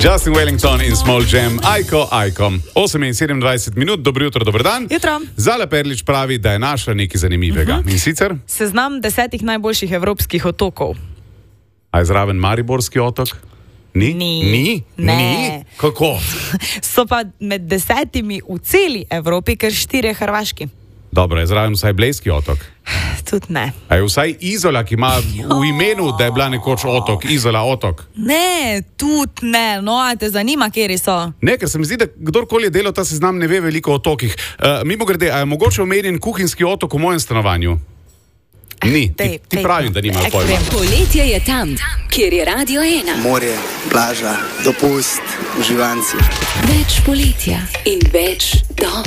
Justin Wellington in Small Jam, Aiko. 8:27 minut, dobro jutro, dober dan. Jutro. Zala Perlič pravi, da je našla nekaj zanimivega. In sicer? Seznam 10 najboljših evropskih otokov. A je zraven Mariborski otok? Ni? Ne. Kako? So pa med 10 v celi Evropi, ker 4 hrvaški. Dobro, je zraven vsaj Blejski otok? Tudi ne. A je vsaj Izola, ki ima v imenu, da je bila nekoč otok, Izola otok? Ne, tudi ne. No, a te zanima, kjeri so? Ne, ker se mi zdi, da kdorkoli je delal ta seznam, ne ve veliko o otokih. Mimogrede, a je mogoče omenjen kuhinjski otok v mojem stanovanju? Ni, ti pravim, da nimajo pojma. Poletje je tam, kjer je Radio 1. Morje, plaža, dopust, uživanci. Več poletja in več doma.